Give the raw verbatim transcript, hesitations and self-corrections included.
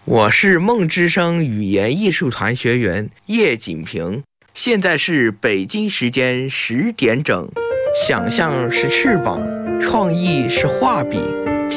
我是梦之声语言艺术团学员叶锦平，现在是北京时间十点整。想象是翅膀，创意是画笔。